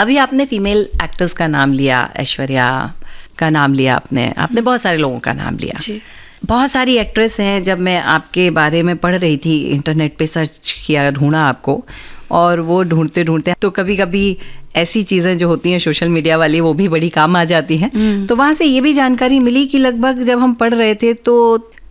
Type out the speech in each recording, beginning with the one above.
अभी आपने female actors का नाम लिया, ऐश्वर्या का नाम लिया, आपने बहुत सारे लोगों का नाम लिया जी। बहुत सारी एक्ट्रेस हैं। जब मैं आपके बारे में पढ़ रही थी, इंटरनेट पे सर्च किया, ढूंढा आपको, और वो ढूंढते ढूंढते तो कभी कभी ऐसी चीज़ें जो होती हैं सोशल मीडिया वाली, वो भी बड़ी काम आ जाती हैं। तो वहाँ से ये भी जानकारी मिली कि लगभग जब हम पढ़ रहे थे तो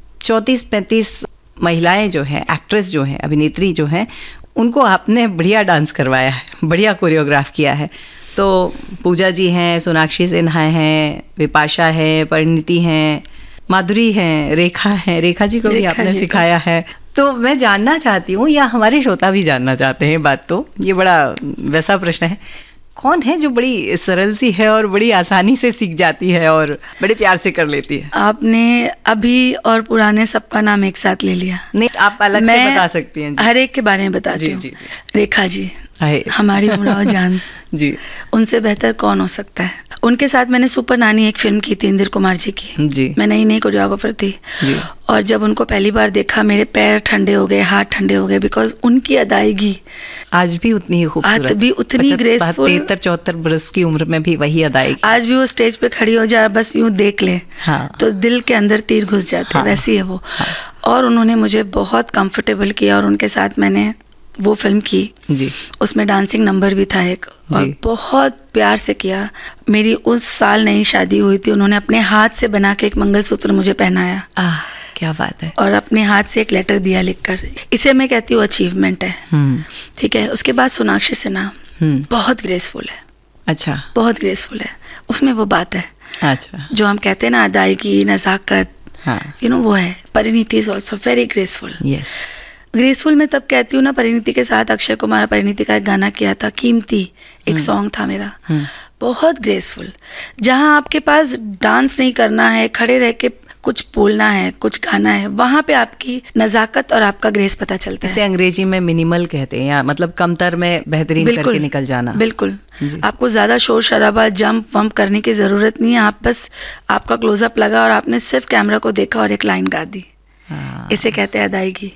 34-35 महिलाएं जो हैं, एक्ट्रेस जो हैं, अभिनेत्री जो हैं, उनको आपने बढ़िया डांस करवाया है, बढ़िया कोरियोग्राफ किया है। तो पूजा जी हैं, सोनाक्षी सिन्हा हैं, विपाशा है, परिणीति हैं, माधुरी हैं, रेखा जी को भी आपने सिखाया है। तो मैं जानना चाहती हूँ, या हमारे श्रोता भी जानना चाहते हैं, बात तो ये बड़ा वैसा प्रश्न है, कौन है जो बड़ी सरल सी है और बड़ी आसानी से सीख जाती है और बड़े प्यार से कर लेती है? आपने अभी और पुराने सबका नाम एक साथ ले लिया। नहीं, आप अलग से बता सकती हैं। हर एक के बारे में बताती हूँ। रेखा जी, हमारी उमराव जान जी, उनसे बेहतर कौन हो सकता है। उनके साथ मैंने सुपर नानी एक फिल्म की थी, इंदिर कुमार जी की जी। मैं नई कोरियोग्राफर थी जी। और जब उनको पहली बार देखा, मेरे पैर ठंडे हो गए, हाथ ठंडे हो गए, बिकॉज उनकी अदायगी आज भी उतनी ही खूबसूरत, आज भी उतनी ग्रेसफुल। 73-74 बरस की उम्र में भी वही अदायगी। आज भी वो स्टेज पे खड़ी हो जाए, बस यूं देख ले तो दिल के अंदर तीर घुस जाते हैं, वैसी है वो। और उन्होंने मुझे बहुत कंफर्टेबल किया, और उनके साथ मैंने वो फिल्म की जी। उसमें डांसिंग नंबर भी था एक, और बहुत प्यार से किया। मेरी उस साल नई शादी हुई थी, उन्होंने अपने हाथ से बना के एक मंगलसूत्र मुझे पहनाया। क्या बात है। और अपने हाथ से एक लेटर दिया लिखकर। इसे मैं कहती हूँ अचीवमेंट है। ठीक है। उसके बाद सोनाक्षी सिन्हा बहुत ग्रेसफुल है। अच्छा, बहुत ग्रेसफुल है, उसमें वो बात है। अच्छा, जो हम कहते हैं ना, अदायगी, नज़ाकत, यू नो, वो है। Parineeti is also very graceful. Yes, graceful मैं तब कहती हूँ ना, परिणीति के साथ अक्षय कुमार परिणीति का एक गाना किया था, कीमती एक सॉन्ग था मेरा, बहुत ग्रेसफुल। जहाँ आपके पास डांस नहीं करना है, खड़े रह के कुछ बोलना है, कुछ गाना है, वहाँ पे आपकी नज़ाकत और आपका ग्रेस पता चलता है। इसे अंग्रेजी में मिनिमल कहते हैं, या मतलब कमतर में बेहतरीन करके निकल जाना। बिल्कुल। आपको ज़्यादा शोर शराबा, जंप वंप करने की ज़रूरत नहीं है। आप बस, आपका क्लोजअप लगा और आपने सिर्फ कैमरा को देखा और एक लाइन गा दी। इसे कहते हैं अदायगी।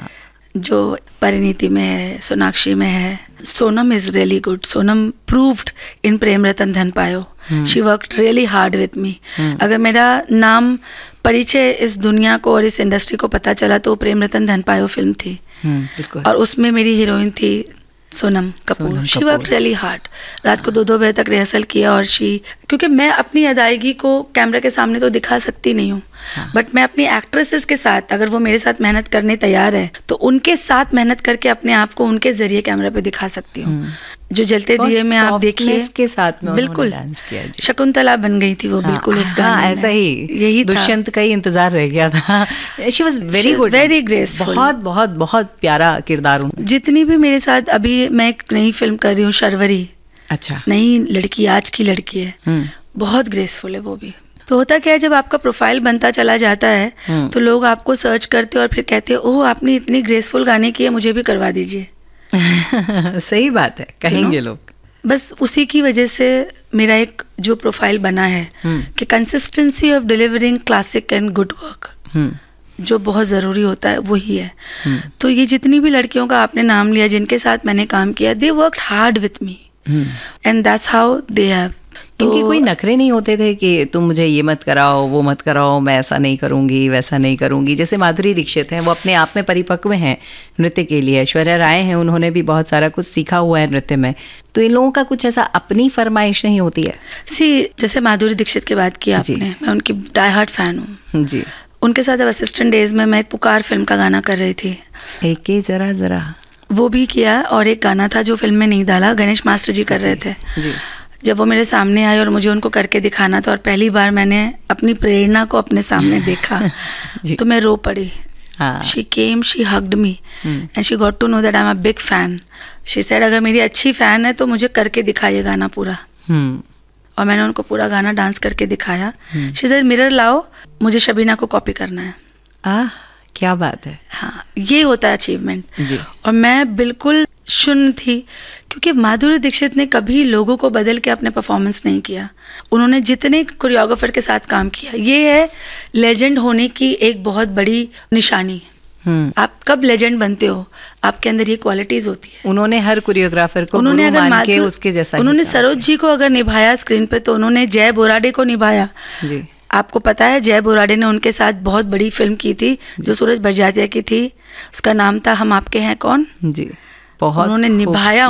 जो परिणीति में है, सोनाक्षी में है। Sonam is really good. Sonam proved इन प्रेम रतन धन पायो। She worked really hard with me. अगर मेरा नाम, परिचय इस दुनिया को और इस इंडस्ट्री को पता चला तो प्रेम रतन धन पायो फिल्म थी, और उसमें मेरी हीरोइन थी Sonam Kapoor. She work really hard. रात को 2-2 बजे तक रिहर्सल किया, और क्योंकि मैं अपनी अदायगी को कैमरा के सामने तो दिखा सकती नहीं हूँ, बट मैं अपनी एक्ट्रेसेस के साथ, अगर वो मेरे साथ मेहनत करने तैयार है तो उनके साथ मेहनत करके अपने आप को उनके जरिए कैमरा पे दिखा सकती हूँ। जो जलते दिए में आप देखिए, के साथ में बिल्कुल डांस किया। शकुंतला बन गई थी वो, बिल्कुल उस गाने में। ऐसा ही, यही दुष्यंत का ही इंतजार रह गया था। She was very good, very graceful. बहुत बहुत बहुत प्यारा किरदार। जितनी भी मेरे साथ, अभी मैं एक नई फिल्म कर रही हूँ, शर्वरी। अच्छा, नई लड़की, आज की लड़की है, बहुत ग्रेसफुल है वो भी। तो होता क्या है, जब आपका प्रोफाइल बनता चला जाता है तो लोग आपको सर्च करते और फिर कहते हैं, ओह आपने इतनी ग्रेसफुल गाने किए, मुझे भी करवा दीजिए। सही बात है, कहेंगे लोग। बस उसी की वजह से मेरा एक जो प्रोफाइल बना है कि consistency of delivering classic and good work, जो बहुत ज़रूरी होता है, वही है। तो ये जितनी भी लड़कियों का आपने नाम लिया जिनके साथ मैंने काम किया, they worked hard with me and that's how they have. इनके कोई नखरे नहीं होते थे कि तुम मुझे ये मत कराओ, वो मत कराओ, मैं ऐसा नहीं करूँगी, वैसा नहीं करूँगी। जैसे माधुरी दीक्षित हैं, वो अपने आप में परिपक्व हैं नृत्य के लिए। ऐश्वर्या राय हैं, उन्होंने भी बहुत सारा कुछ सीखा हुआ है नृत्य में। तो इन लोगों का कुछ ऐसा अपनी फरमाइश नहीं होती है? जैसे माधुरी दीक्षित की बात की आपने, मैं उनकी डाई हार्ट फैन हूँ जी। उनके साथ जब असिस्टेंट डेज में मैं एक पुकार फिल्म का गाना कर रही थी, एक जरा जरा, वो भी किया, और एक गाना था जो फिल्म में नहीं डाला, गणेश मास्टर जी कर रहे थे जी। जब वो मेरे सामने आए और मुझे उनको करके दिखाना था, और पहली बार मैंने अपनी प्रेरणा को अपने सामने देखा तो मैं रो पड़ी। She came, she hugged me and she got to know that I am a big fan. She said, अगर मेरी अच्छी फैन है तो मुझे करके दिखाइए गाना पूरा। और मैंने उनको पूरा गाना डांस करके दिखाया। शी सेड, मिरर लाओ, मुझे शबीना को कॉपी करना है। क्या बात है। हाँ, ये होता है अचीवमेंट। और मैं बिल्कुल शून्य थी, क्योंकि माधुरी दीक्षित ने कभी लोगों को बदल के अपने परफॉर्मेंस नहीं किया। उन्होंने जितने कोरियोग्राफर के साथ काम किया, ये है लेजेंड होने की एक बहुत बड़ी निशानी। आप कब लेजेंड बनते हो, आपके अंदर ये क्वालिटीज होती है। उन्होंने हर कोरियोग्राफर को उन्होंने मान के उसके जैसा, उन्होंने सरोज जी को अगर निभाया स्क्रीन पे, तो उन्होंने जय बोराडे को निभाया जी। आपको पता है जय बोराडे ने उनके साथ बहुत बड़ी फिल्म की थी जो सूरज बड़जात्या की थी, उसका नाम था हम आपके हैं कौन जी। बहुत उन्होंने निभाया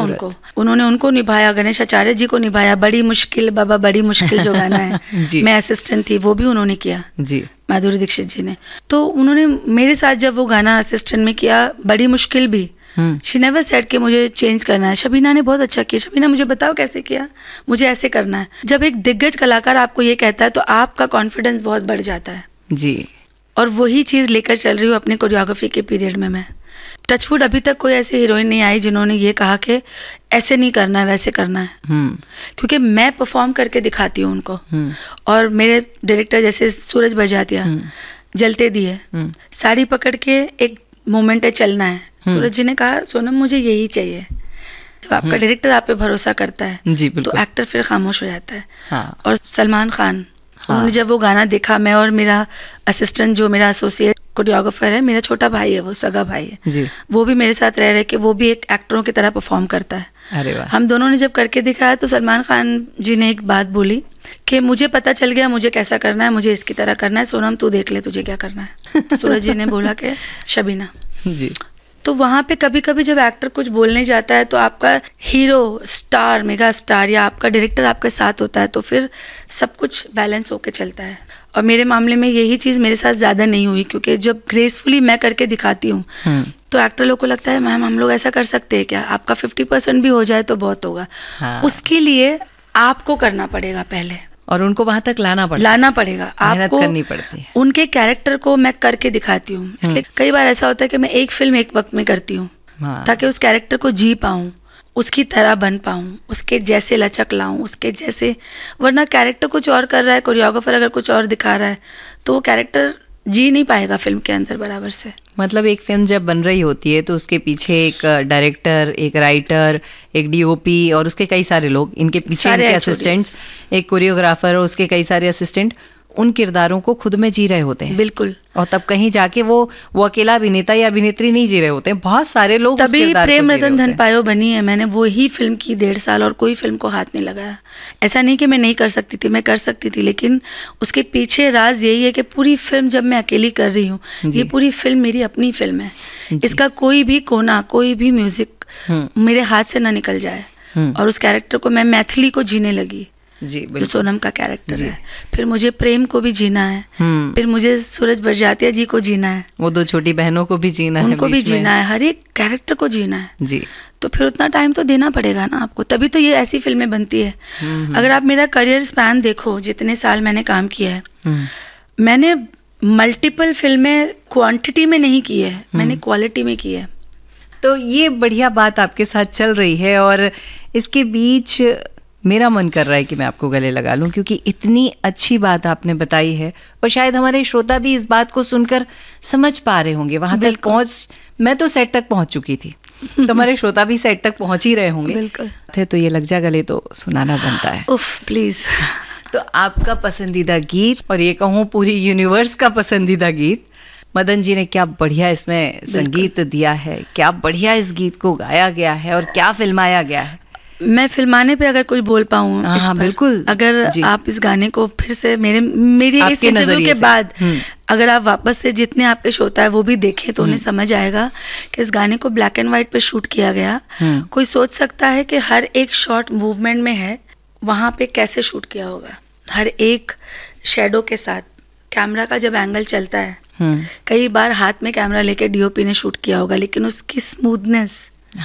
उनको निभाया। गणेश आचार्य जी को निभाया, बड़ी मुश्किल बाबा बड़ी मुश्किल जो गाना है मैं असिस्टेंट थी, वो भी उन्होंने किया जी, माधुरी दीक्षित जी ने। तो उन्होंने मेरे साथ जब वो गाना असिस्टेंट में किया, बड़ी मुश्किल भी, शी नेवर सेड कि मुझे चेंज करना है। शबीना ने बहुत अच्छा किया, शबीना मुझे बताओ कैसे किया, मुझे ऐसे करना है। जब एक दिग्गज कलाकार आपको ये कहता है तो आपका कॉन्फिडेंस बहुत बढ़ जाता है जी। और वही चीज़ लेकर चल रही हूँ अपने कोरियोग्राफी के पीरियड में। मैं टचवुड अभी तक कोई ऐसी हीरोइन नहीं आई जिन्होंने ये कहा कि ऐसे नहीं करना है वैसे करना है, क्योंकि मैं परफॉर्म करके दिखाती हूँ उनको। और मेरे डायरेक्टर जैसे सूरज बड़जात्या, जलते दिए, साड़ी पकड़ के एक मोमेंट है चलना है, सूरज जी ने कहा सोनम मुझे यही चाहिए। जब आपका डायरेक्टर आप पे भरोसा करता है तो एक्टर फिर खामोश हो जाता है। हाँ। और सलमान खान, उन्होंने जब वो गाना देखा, मैं और मेरा असिस्टेंट जो मेरा एसोसिएट कोरियोग्राफर है, मेरा छोटा भाई है, वो सगा भाई है जी। वो भी मेरे साथ रह रहे कि वो भी एक एक्टरों की तरह परफॉर्म करता है। अरे वाह। हम दोनों ने जब करके दिखाया तो सलमान खान जी ने एक बात बोली कि मुझे पता चल गया मुझे कैसा करना है, मुझे इसकी तरह करना है, सोनम तू देख ले तुझे क्या करना है। तो सूरज जी ने बोला कि शबीना जी। तो वहाँ पे कभी कभी जब एक्टर कुछ बोलने जाता है तो आपका हीरो, स्टार, मेगा स्टार या आपका डायरेक्टर आपके साथ होता है तो फिर सब कुछ बैलेंस होके चलता है। और मेरे मामले में यही चीज़ मेरे साथ ज़्यादा नहीं हुई, क्योंकि जब ग्रेसफुली मैं करके दिखाती हूँ तो एक्टर लोग को लगता है मैम हम लोग ऐसा कर सकते हैं क्या, आपका 50% भी हो जाए तो बहुत होगा। हाँ। उसके लिए आपको करना पड़ेगा पहले, और उनको वहां तक लाना पड़ेगा, आपको करनी पड़ती है। उनके कैरेक्टर को मैं करके दिखाती हूँ, इसलिए कई बार ऐसा होता है कि मैं एक फिल्म एक वक्त में करती हूँ ताकि उस कैरेक्टर को जी पाऊँ, उसकी तरह बन पाऊँ, उसके जैसे लचक लाऊं, उसके जैसे। वरना कैरेक्टर कुछ और कर रहा है, कोरियोग्राफर अगर कुछ और दिखा रहा है तो वो कैरेक्टर जी नहीं पाएगा फिल्म के अंदर बराबर से। मतलब एक फिल्म जब बन रही होती है तो उसके पीछे एक डायरेक्टर, एक राइटर, एक डीओपी और उसके कई सारे लोग, इनके पीछे इनके असिस्टेंट्स, एक कोरियोग्राफर और उसके कई सारे असिस्टेंट उन किरदारों को खुद में जी रहे होते हैं। बिल्कुल। और तब कहीं जाके वो अकेला अभिनेता या अभिनेत्री नहीं जी रहे होते हैं, बहुत सारे लोग। तभी प्रेम रतन धन पायो बनी है। मैंने वो ही फिल्म की 1.5 साल और कोई फिल्म को हाथ नहीं लगाया। ऐसा नहीं कि मैं नहीं कर सकती थी, मैं कर सकती थी, लेकिन उसके पीछे राज यही है कि पूरी फिल्म जब मैं अकेली कर रही हूँ, ये पूरी फिल्म मेरी अपनी फिल्म है, इसका कोई भी कोना, कोई भी म्यूजिक मेरे हाथ से ना निकल जाए। और उस कैरेक्टर को मैं मैथिली को जीने लगी जी, जो सोनम का कैरेक्टर है। फिर मुझे प्रेम को भी जीना है, फिर मुझे सूरज बड़जात्या जी को जीना है, वो 2 छोटी बहनों को भी जीना है, उनको भी जीना है, हर एक कैरेक्टर को जीना है जी। तो फिर उतना टाइम तो देना पड़ेगा ना आपको, तभी तो ये ऐसी फिल्में बनती है। अगर आप मेरा करियर स्पैन देखो, जितने साल मैंने काम किया है, मैंने मल्टीपल फिल्में क्वांटिटी में नहीं की है, मैंने क्वालिटी में की है। तो ये बढ़िया बात आपके साथ चल रही है और इसके बीच मेरा मन कर रहा है कि मैं आपको गले लगा लूं, क्योंकि इतनी अच्छी बात आपने बताई है और शायद हमारे श्रोता भी इस बात को सुनकर समझ पा रहे होंगे। वहां तक पहुंच, मैं तो सेट तक पहुंच चुकी थी, तो हमारे श्रोता भी सेट तक पहुंच ही रहे होंगे। बिल्कुल। तो ये लग जा गले तो सुनाना बनता है। उफ प्लीज। तो आपका पसंदीदा गीत, और ये कहूँ पूरी यूनिवर्स का पसंदीदा गीत, मदन जी ने क्या बढ़िया इसमें संगीत दिया है, क्या बढ़िया इस गीत को गाया गया है और क्या फिल्माया गया है। मैं फिल्माने पे अगर कुछ बोल पाऊँ, हाँ बिल्कुल, अगर आप इस गाने को फिर से मेरी इस इंटरव्यू के बाद अगर आप वापस से जितने आपके श्रोता है वो भी देखें तो उन्हें समझ आएगा कि इस गाने को ब्लैक एंड व्हाइट पे शूट किया गया। कोई सोच सकता है कि हर एक शॉट मूवमेंट में है, वहाँ पे कैसे शूट किया होगा, हर एक शेडो के साथ। कैमरा का जब एंगल चलता है, कई बार हाथ में कैमरा लेके डीओपी ने शूट किया होगा, लेकिन उसकी स्मूथनेस,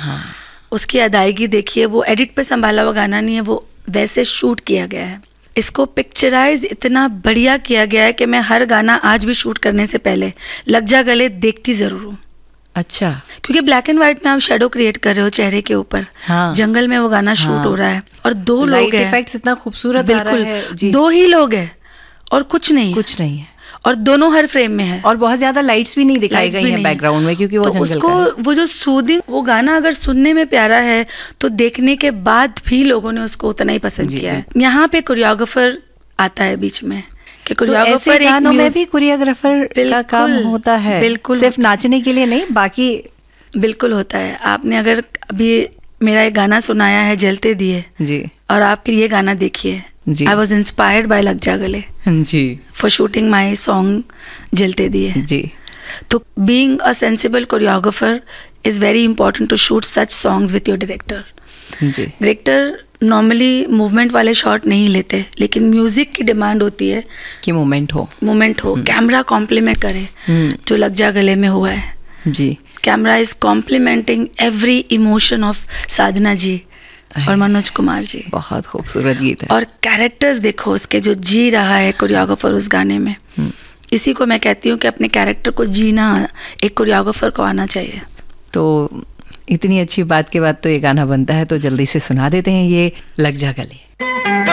उसकी अदायगी देखिए, वो एडिट पे संभाला हुआ गाना नहीं है, वो वैसे शूट किया गया है। इसको पिक्चराइज इतना बढ़िया किया गया है कि मैं हर गाना आज भी शूट करने से पहले लग जा गले देखती जरूर हूँ। अच्छा। क्योंकि ब्लैक एंड व्हाइट में आप शेडो क्रिएट कर रहे हो चेहरे के ऊपर। हाँ। जंगल में वो गाना शूट हो रहा है और 2 लोग हैं, इफेक्ट्स इतना खूबसूरत आ रहा है जी। 2 ही लोग हैं और कुछ नहीं है और दोनों हर फ्रेम में है और बहुत ज्यादा लाइट्स भी नहीं दिखाई गई हैं बैकग्राउंड में, क्योंकि वो जंगल उसको का है। वो जो सूदिंग, वो गाना अगर सुनने में प्यारा है तो देखने के बाद भी लोगों ने उसको उतना ही पसंद किया है। यहाँ पे कोरियोग्राफर आता है बीच में कि तो ऐसे गानों में भी कोरियोग्राफर का काम होता है, बिल्कुल, सिर्फ नाचने के लिए नहीं, बाकी बिल्कुल होता है। आपने अगर अभी मेरा एक गाना सुनाया है जलते दिए जी, और आप फिर ये गाना देखिए, आई वॉज इंस्पायर्ड बाय लग जा गले जी फॉर शूटिंग माई सॉन्ग जलते दिए जी। तो being a sensible choreographer is very important to shoot such songs with your director. Ji, director normally movement वाले शॉट नहीं लेते, लेकिन म्यूजिक की डिमांड होती है कि मोमेंट हो, कैमरा कॉम्प्लीमेंट करे, जो लग जा गले में हुआ है जी। Camera is complementing every emotion of साधना जी और मनोज कुमार जी। बहुत खूबसूरत गीत है। और कैरेक्टर्स देखो उसके, जो जी रहा है कोरियोग्राफर उस गाने में। इसी को मैं कहती हूँ कि अपने कैरेक्टर को जीना एक कोरियोग्राफर को आना चाहिए। तो इतनी अच्छी बात के बाद तो ये गाना बनता है, तो जल्दी से सुना देते हैं ये लग जा गले।